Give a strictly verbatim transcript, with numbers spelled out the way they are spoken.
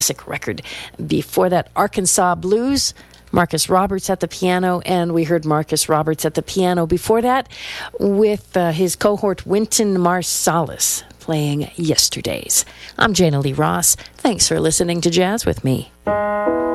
classic record. Before that, Arkansas Blues, Marcus Roberts at the piano, and we heard Marcus Roberts at the piano before that with uh, his cohort Wynton Marsalis playing Yesterdays. I'm Jana Lee Ross. Thanks for listening to Jazz with Me.